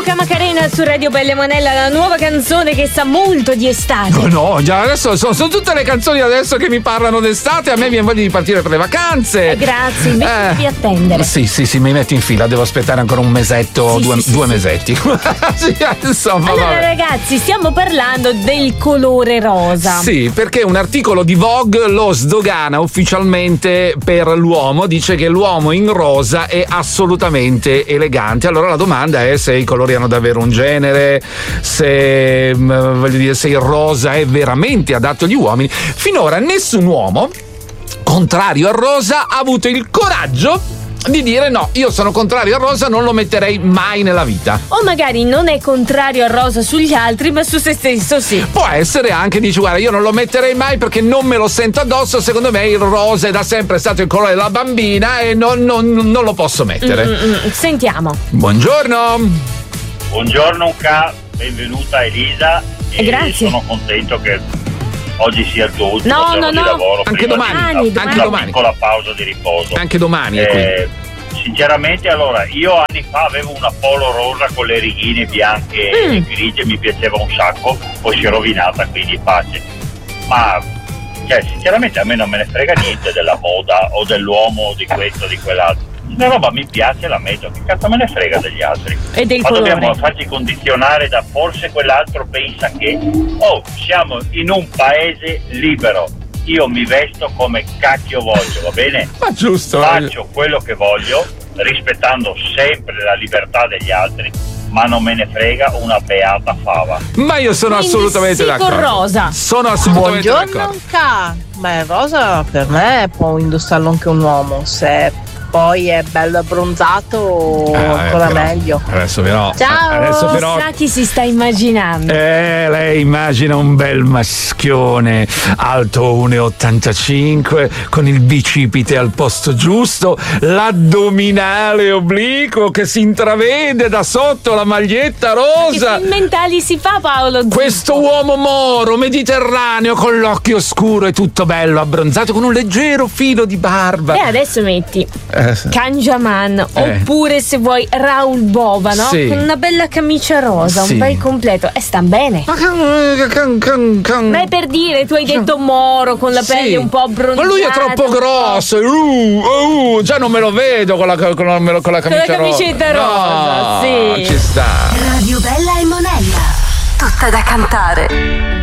Luca Macarena su Radio Belle Monella, la nuova canzone che sa molto di estate. No, già adesso sono tutte le canzoni adesso che mi parlano d'estate. A me viene voglia di partire per le vacanze. Grazie, invece devi attendere. Sì, mi metti in fila, devo aspettare ancora un mesetto, due mesetti. Sì, insomma, allora, vabbè. ragazzi, stiamo parlando del colore rosa. Sì, perché un articolo di Vogue lo sdogana ufficialmente per l'uomo, dice che l'uomo in rosa è assolutamente elegante. Allora la domanda è se i colori hanno davvero un genere, se il rosa è veramente adatto agli uomini. Finora nessun uomo contrario al rosa ha avuto il coraggio di dire no, io sono contrario al rosa, non lo metterei mai nella vita. O magari non è contrario al rosa sugli altri, ma su se stesso sì. Può essere anche, dice guarda, io non lo metterei mai perché non me lo sento addosso, secondo me il rosa è da sempre stato il colore della bambina e non lo posso mettere. Sentiamo. Buongiorno Luca, benvenuta Elisa. Grazie. Sono contento che oggi sia il tuo ultimo giorno di lavoro. Anche domani. Una piccola pausa di riposo. Anche domani. Sinceramente, allora, io anni fa avevo una polo rosa con le righine bianche e grigie, mi piaceva un sacco, poi si è rovinata, quindi pace. Ma sinceramente a me non me ne frega niente della moda o dell'uomo, di questo o di quell'altro. Una roba mi piace, la metto, che cazzo me ne frega degli altri? E del Ma colore. dobbiamo farci condizionare da forse quell'altro pensa che siamo in un paese libero, io mi vesto come cacchio voglio, va bene? Ma giusto. Faccio quello che voglio, rispettando sempre la libertà degli altri, ma non me ne frega una beata fava. Ma io sono Quindi assolutamente sì, d'accordo. con rosa. Sono assolutamente Buongiorno d'accordo. Luca. Beh, rosa per me può indossarlo anche un uomo, se poi è bello abbronzato ancora però, meglio. Adesso però. Ciao. Adesso però. Sa chi si sta immaginando. Lei immagina un bel maschione alto 1,85 con il bicipite al posto giusto, l'addominale obliquo che si intravede da sotto la maglietta rosa. Che film mentali si fa, Paolo Zuppo? Questo uomo moro mediterraneo con l'occhio scuro e tutto bello abbronzato con un leggero filo di barba. E adesso metti Kanjaman oppure se vuoi Raoul Bova, no? Sì. Con una bella camicia rosa, Sì. un bel completo e sta bene. Ma è per dire, tu hai detto moro con la pelle un po' abbronzata. Ma lui è troppo grosso. Già non me lo vedo con la camicia rosa. Con la camicetta rosa, no, sì. Ci sta. Radio Bella e Monella, tutta da cantare.